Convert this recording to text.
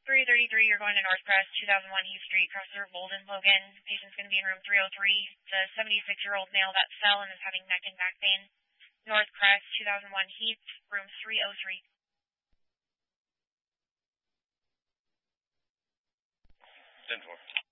333, you're going to Northcrest, 2001 Heath Street, Crosser, Bolden, Logan. Patient's going to be in room 303. It's a 76-year-old male that fell and is having neck and back pain. Northcrest, 2001 Heath, room 303. 10-4.